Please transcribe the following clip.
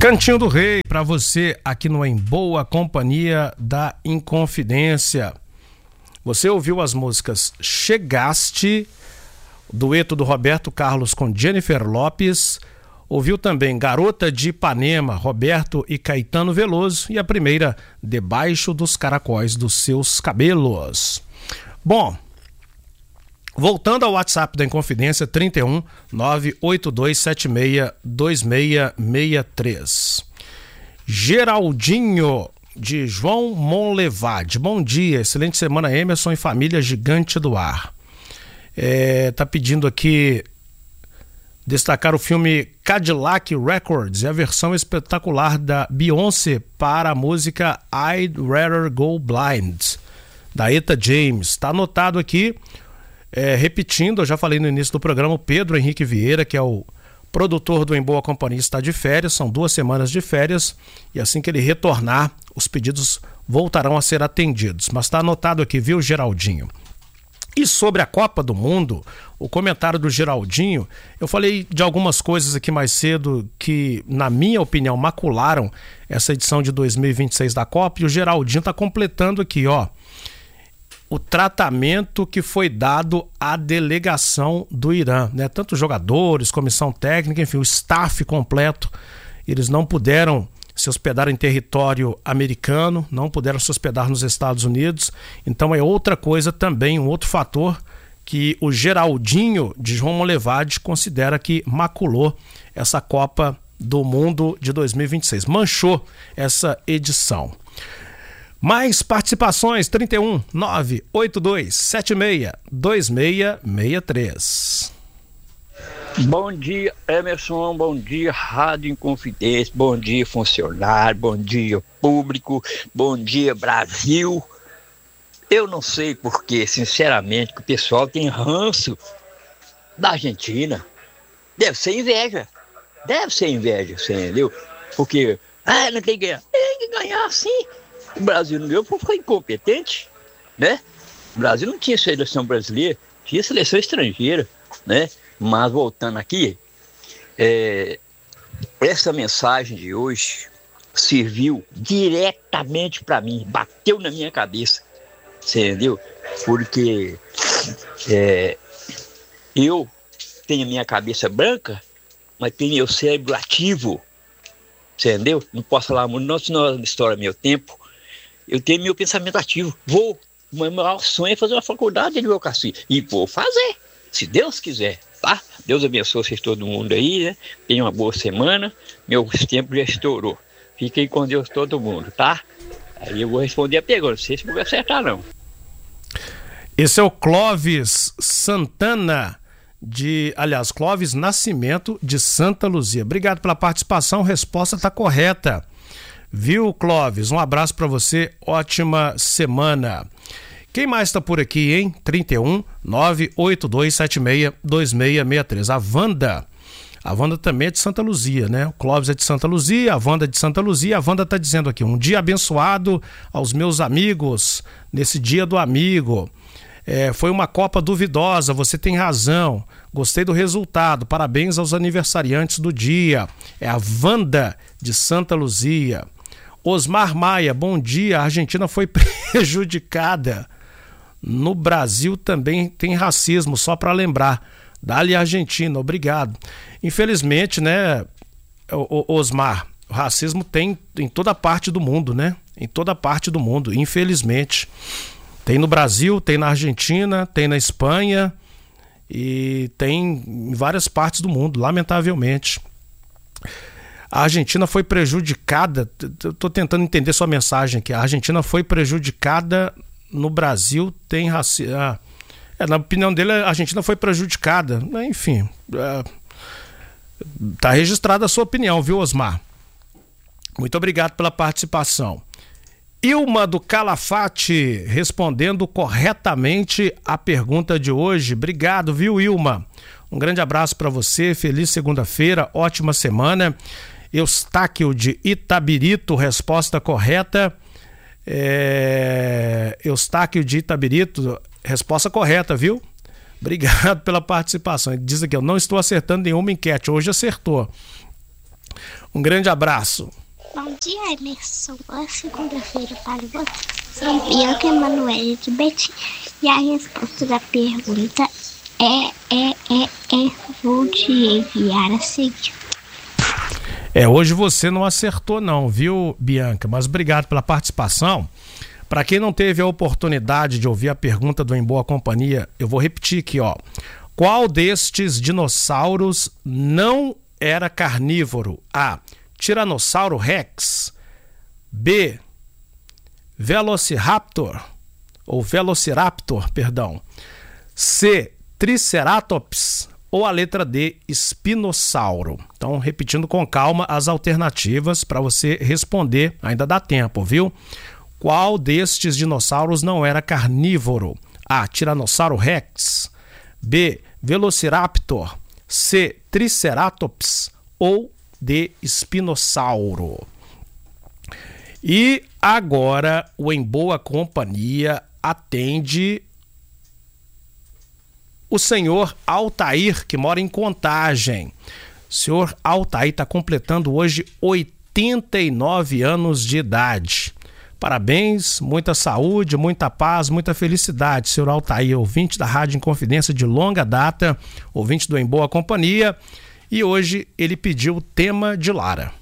Cantinho do Rei para você aqui no Em Boa Companhia da Inconfidência. Você ouviu as músicas Chegaste, dueto do Roberto Carlos com Jennifer Lopes, ouviu também Garota de Ipanema, Roberto e Caetano Veloso, e a primeira, Debaixo dos Caracóis dos Seus Cabelos. Bom, voltando ao WhatsApp da Inconfidência, 31 98276 2663. Geraldinho, de João Monlevade. Bom dia, excelente semana, Emerson e família Gigante do Ar. Tá pedindo aqui destacar o filme Cadillac Records e a versão espetacular da Beyoncé para a música I'd Rather Go Blind, da Etta James. Está anotado aqui. Repetindo, eu já falei no início do programa, o Pedro Henrique Vieira, que é o produtor do Em Boa Companhia, está de férias, são 2 semanas de férias, e assim que ele retornar, os pedidos voltarão a ser atendidos. Mas está anotado aqui, viu, Geraldinho? E sobre a Copa do Mundo, o comentário do Geraldinho, eu falei de algumas coisas aqui mais cedo que, na minha opinião, macularam essa edição de 2026 da Copa, e o Geraldinho está completando aqui, ó, o tratamento que foi dado à delegação do Irã, né? Tanto jogadores, comissão técnica, enfim, o staff completo, eles não puderam se hospedar em território americano, não puderam se hospedar nos Estados Unidos, então é outra coisa também, um outro fator que o Geraldinho de João Monlevade considera que maculou essa Copa do Mundo de 2026, manchou essa edição. Mais participações, 31 98276 2663. Bom dia, Emerson, bom dia, Rádio Inconfidência, bom dia, funcionário, bom dia, público, bom dia, Brasil. Eu não sei porque, sinceramente, que o pessoal tem ranço da Argentina. Deve ser inveja, você entendeu? Porque, não tem que ganhar, sim. O Brasil não ganhou porque foi incompetente, né? O Brasil não tinha seleção brasileira, tinha seleção estrangeira, né? Mas voltando aqui, essa mensagem de hoje serviu diretamente para mim, bateu na minha cabeça, você entendeu? Porque eu tenho a minha cabeça branca, mas tenho meu cérebro ativo, você entendeu? Não posso falar muito, não, senão estoura meu tempo. Eu tenho meu pensamento ativo. O meu maior sonho é fazer uma faculdade de advocacia. E vou fazer, se Deus quiser, tá? Deus abençoe vocês, todo mundo aí, né? Tenha uma boa semana. Meu tempo já estourou. Fiquem com Deus todo mundo, tá? Aí eu vou responder a pergunta. Não sei se vou acertar, não. Esse é o Clóvis Santana, Clóvis Nascimento, de Santa Luzia. Obrigado pela participação. A resposta está correta. Viu, Clóvis? Um abraço para você, ótima semana. Quem mais está por aqui, hein? 31 98276 2663. A Wanda também é de Santa Luzia, né? O Clóvis é de Santa Luzia, a Wanda é de Santa Luzia. A Wanda está dizendo aqui, um dia abençoado aos meus amigos, nesse dia do amigo. Foi uma Copa duvidosa, você tem razão. Gostei do resultado, parabéns aos aniversariantes do dia. É a Wanda de Santa Luzia. Osmar Maia, bom dia. A Argentina foi prejudicada. No Brasil também tem racismo, só para lembrar. Dá-lhe Argentina, obrigado. Infelizmente, né, Osmar, o racismo tem em toda parte do mundo, né? Em toda parte do mundo, infelizmente. Tem no Brasil, tem na Argentina, tem na Espanha e tem em várias partes do mundo, lamentavelmente. A Argentina foi prejudicada, estou tentando entender sua mensagem aqui, a Argentina foi prejudicada, no Brasil tem racismo. Na opinião dele, a Argentina foi prejudicada, enfim, tá registrada a sua opinião, viu, Osmar? Muito obrigado pela participação. Ilma do Calafate, respondendo corretamente a pergunta de hoje. Obrigado, viu, Ilma? Um grande abraço para você, feliz segunda-feira, ótima semana. Eustáquio de Itabirito, resposta correta. Eustáquio de Itabirito, resposta correta, viu? Obrigado pela participação. Ele diz aqui, eu não estou acertando nenhuma enquete, hoje acertou. Um grande abraço. Bom dia, Emerson. Boa segunda-feira para você. Sou Bianca Emanuele de Betim. E a resposta da pergunta vou te enviar a seguir. Hoje você não acertou não, viu, Bianca? Mas obrigado pela participação. Para quem não teve a oportunidade de ouvir a pergunta do Em Boa Companhia, eu vou repetir aqui, ó. Qual destes dinossauros não era carnívoro? A. Tiranossauro Rex. B. Velociraptor. C. Triceratops. Ou a letra D, espinossauro. Então, repetindo com calma as alternativas para você responder, ainda dá tempo, viu? Qual destes dinossauros não era carnívoro? A. Tiranossauro Rex. B. Velociraptor. C. Triceratops. Ou D. Espinossauro. E agora o Em Boa Companhia atende o senhor Altair, que mora em Contagem. O senhor Altair está completando hoje 89 anos de idade. Parabéns, muita saúde, muita paz, muita felicidade, senhor Altair, ouvinte da Rádio Inconfidência de longa data, ouvinte do Em Boa Companhia. E hoje ele pediu o tema de Lara.